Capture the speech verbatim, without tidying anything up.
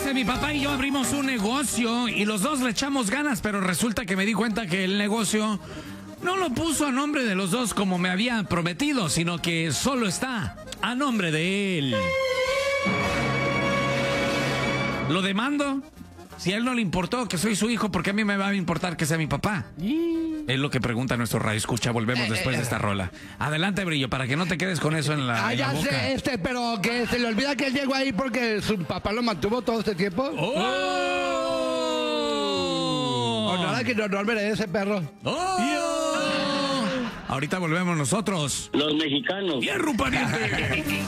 Dice, mi papá y yo abrimos un negocio y los dos le echamos ganas, pero resulta que me di cuenta que el negocio no lo puso a nombre de los dos como me había prometido, sino que solo está a nombre de él. ¿Lo demando? Si a él no le importó que soy su hijo, ¿por qué a mí me va a importar que sea mi papá? Es lo que pregunta nuestro radio escucha. Volvemos Eh, después eh, de esta rola. Adelante, Brillo, para que no te quedes con eso en la, Ah, en la ya boca. sé, este, pero que se le olvida que él llegó ahí porque su papá lo mantuvo todo este tiempo. ¡Oh! O nada que no, no merece ese perro. ¡Oh! Ahorita volvemos nosotros. Los mexicanos. ¡Hierro, pariente!